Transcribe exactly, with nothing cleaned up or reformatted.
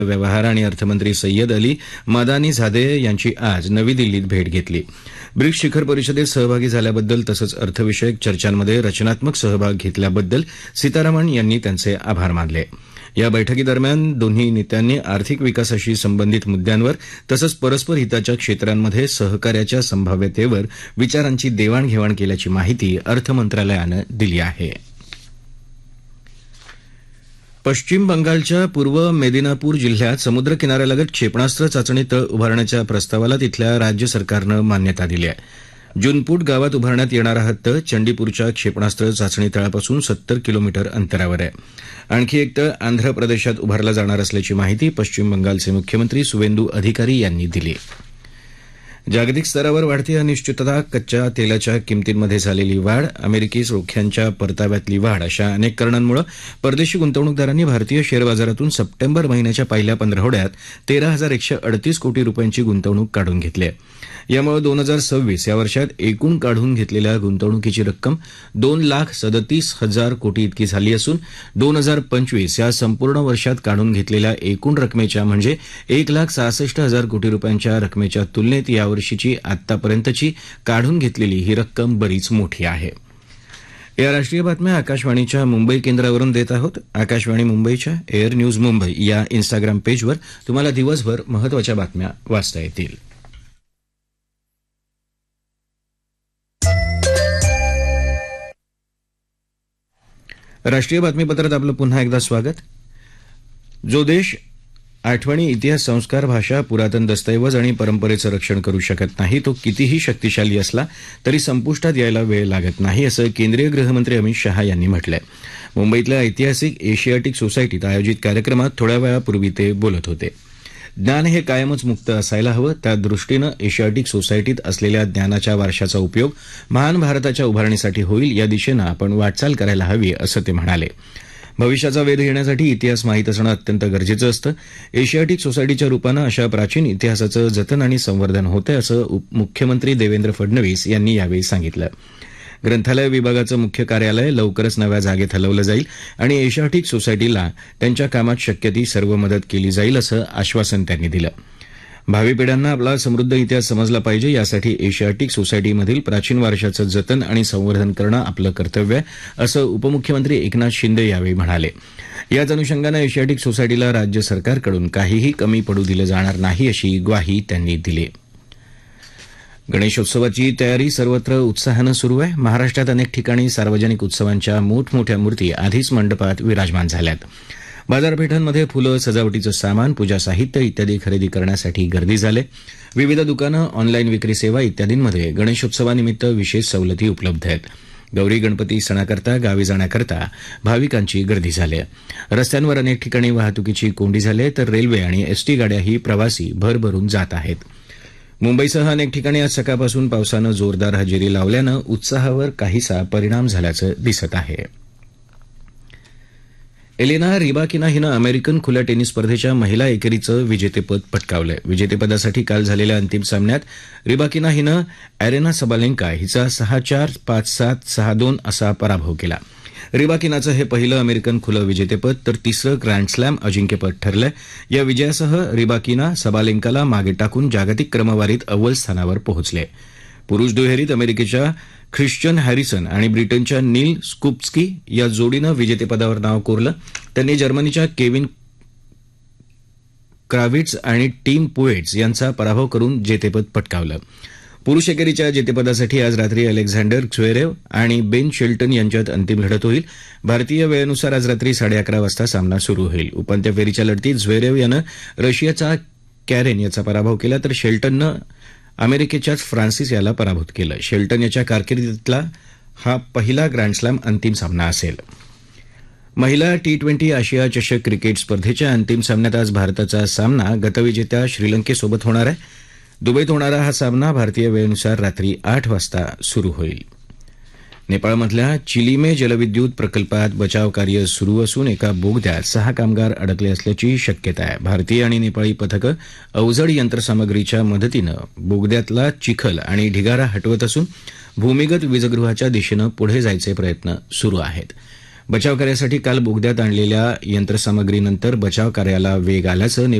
व्यवहार आणि अर्थमंत्री सय्यद अली मदानी झादेह यांची आज नवी दिल्लीत भेट घेतली. ब्रिक्स शिखर परिषदेत सहभागी झाल्याबद्दल तसंच अर्थविषयक चर्चांमध्ये रचनात्मक सहभाग घेतल्याबद्दल सीतारामन यांनी त्यांचे आभार मानले. या बैठकीदरम्यान दोन्ही नेत्यांनी आर्थिक विकासाशी संबंधित मुद्द्यांवर तसंच परस्पर हिताच्या क्षेत्रांमध्ये सहकार्याच्या संभाव्यतेवर विचारांची देवाणघेवाण केल्याची माहिती अर्थमंत्रालयानं दिली आहे. पश्चिम बंगालच्या पूर्व मेदिनापूर जिल्ह्यात समुद्र किनाऱ्यालगत क्षेपणास्त्र चाचणी तळ उभारण्याच्या प्रस्तावाला तिथल्या राज्य सरकारनं मान्यता दिली आहे. जुनपूट गावात उभारण्यात येणारा हा तळ चंडीपूरच्या क्षेपणास्त्र चाचणी तळापासून सत्तर किलोमीटर अंतरावर आहे. आणखी एक तळ आंध्र प्रदेशात उभारला जाणार असल्याची माहिती पश्चिम बंगालचे मुख्यमंत्री सुवेंदू अधिकारी यांनी दिली. जागतिक स्तरावर वाढती अनिश्चितता, कच्च्या तेलाच्या किमतींमध्ये झालेली वाढ, अमेरिकी रोख्यांच्या परताव्यातली वाढ अशा अनेक कारणांमुळे परदेशी गुंतवणूकदारांनी भारतीय शेअर बाजारातून सप्टेंबर महिन्याच्या पहिल्या पंधरवड्यात तेरा हजार एकशे अडतीस कोटी रुपयांची गुंतवणूक काढून घेतली आहे. यामुळे दोन हजार सव्वीस या वर्षात एकूण काढून घेतलेल्या गुंतवणुकीची रक्कम दोन लाख सदतीस हजार कोटी इतकी झाली असून दोन हजार पंचवीस या संपूर्ण वर्षात काढून घेतलेल्या एकूण रकमेच्या म्हणजे एक लाख सहासष्ट हजार कोटी रुपयांच्या रकमेच्या तुलनेत यावर्षीची आतापर्यंतची काढून घेतलेली ही रक्कम बरीच मोठी आहे. या राष्ट्रीय बातम्या आकाशवाणीच्या मुंबई केंद्रावरून देत आहोत. आकाशवाणी मुंबईच्या एअर न्यूज मुंबई या इन्स्टाग्राम पेजवर तुम्हाला दिवसभर महत्त्वाच्या बातम्या वाचता येतील. राष्ट्रीय बातमीपत्रात आपलं पुन्हा एकदा स्वागत. जो देश आठवणी, इतिहास, संस्कार, भाषा, पुरातन दस्तऐवज आणि परंपरेचं रक्षण करू शकत नाही तो कितीही शक्तिशाली असला तरी संपुष्टात यायला वेळ लागत नाही असं केंद्रीय गृहमंत्री अमित शहा यांनी म्हटलंय. मुंबईतल्या ऐतिहासिक एशियाटिक सोसायटीत आयोजित कार्यक्रमात थोड्या वेळापूर्वी ते बोलत होते. ज्ञान हे कायमच मुक्त असायला हवं, त्या दृष्टीनं एशियाटिक सोसायटीत असलेल्या ज्ञानाच्या वारशाचा उपयोग महान भारताच्या उभारणीसाठी होईल या दिशेनं आपण वाटचाल करायला हवी असं ते म्हणाले. भविष्याचा वेध घेण्यासाठी इतिहास माहीत असणं अत्यंत गरजेचं असतं. एशियाटिक सोसायटीच्या रूपानं अशा प्राचीन इतिहासाचं जतन आणि संवर्धन होतंय असं मुख्यमंत्री देवेंद्र फडणवीस यांनी यावेळी सांगितलं. ग्रंथालय विभागाचं मुख्य कार्यालय लवकरच नव्या जागेत हलवलं जाईल आणि एशियाटिक सोसायटीला त्यांच्या कामात शक्य ती सर्व मदत केली जाईल असं आश्वासन त्यांनी दिलं. भावी पिढ्यांना आपला समृद्ध इतिहास समजला पाहिजे यासाठी एशियाटिक सोसायटीमधील प्राचीन वारशाचं जतन आणि संवर्धन करणं आपलं कर्तव्य आहे असं उपमुख्यमंत्री एकनाथ शिंदे यावेळी म्हणाले. याच अनुषंगानं एशियाटिक सोसायटीला राज्य सरकारकडून काहीही कमी पडू दिलं जाणार नाही अशी ग्वाही त्यांनी दिली. गणेशोत्सवाची तयारी सर्वत्र उत्साहानं सुरू आहे. महाराष्ट्रात अनेक ठिकाणी सार्वजनिक उत्सवांच्या मोठमोठ्या मूर्ती आधीच मंडपात विराजमान झाल्यात. बाजारपेठांमध्ये फुलं, सजावटीचं सामान, पूजा साहित्य इत्यादी खरेदी करण्यासाठी गर्दी झाली. विविध दुकानं, ऑनलाईन विक्री सेवा इत्यादींमध्ये गणेशोत्सवानिमित्त विशेष सवलती उपलब्ध आहेत. गौरी गणपती सणाकरता गावी जाण्याकरता भाविकांची गर्दी झाली आहे. रस्त्यांवर अनेक ठिकाणी वाहतुकीची कोंडी झाली आहे तर रेल्वे आणि एसटी गाड्याही प्रवासी भरभरून जात आहेत. मुंबईसह अनेक ठिकाणी आज सकाळपासून पावसानं जोरदार हजेरी लावल्यानं उत्साहावर काहीसा परिणाम झाल्याचं दिसत आहे. एलेना रिबाकिना हिनं अमेरिकन खुल्या टेनिस स्पर्धेच्या महिला एकेरीचं विजेतेपद पटकावलंय. विजेतेपदासाठी काल झालेल्या अंतिम सामन्यात रिबाकिना हिनं अॅरेना सबालेंका हिचा सहा चार, पाच सात, सहा दोन असा पराभव केला. रिबाकिनाचं हे पहिलं अमेरिकन खुलं विजेतेपद तर तिसरं ग्रँडस्लॅम अजिंक्यपद ठरलंय. या विजयासह रिबाकिना सबालेंकाला मागे टाकून जागतिक क्रमवारीत अव्वल स्थानावर पोहोचले. पुरुष दुहेरीत अमेरिकेच्या ख्रिश्चन हॅरिसन आणि ब्रिटनच्या नील स्कुप्स्की या जोडीनं विजेतेपदावर नाव कोरलं. त्यांनी जर्मनीच्या केविन क्राविट्स आणि टीम पोएट्स यांचा पराभव करून जेतेपद पटकावलं. पुरुष एकेरीच्या जेतेपदासाठी आज रात्री अलेक्झांडर झ्वेरेव आणि बेन शेल्टन यांच्यात अंतिम लढत होईल. भारतीय वेळेनुसार आज रात्री साडे अकरा वाजता सामना सुरू होईल. उपांत्य फेरीच्या लढतीत झ्वेरेव यानं रशियाचा कॅरेन याचा पराभव केला तर शेल्टननं अमेरिकेच्याच फ्रान्सिस याला पराभूत केलं. शेल्टन याच्या कारकिर्दीतला हा पहिला ग्रँडस्लॅम अंतिम सामना असेल. महिला टी ट्वेंटी आशिया चषक क्रिकेट स्पर्धेच्या अंतिम सामन्यात आज भारताचा सामना गतविजेत्या श्रीलंकेसोबत होणार आहे. दुबईत होणारा हा सामना भारतीय वेळेनुसार रात्री आठ वाजता सुरू होईल. नेपाळमधल्या चिलिमे जलविद्युत प्रकल्पात बचावकार्य सुरू असून एका बोगद्यात सहा कामगार अडकले असल्याची शक्यता आहे. भारतीय आणि नेपाळी पथकं अवजड यंत्रसामग्रीच्या मदतीनं बोगद्यातला चिखल आणि ढिगारा हटवत असून भूमिगत वीजगृहाच्या दिशेनं पुढे जायचे प्रयत्न सुरू आहेत. बचावकार्यासाठी काल बोगद्यात आणलेल्या यंत्रसामग्रीनंतर बचावकार्याला वेग आल्याचं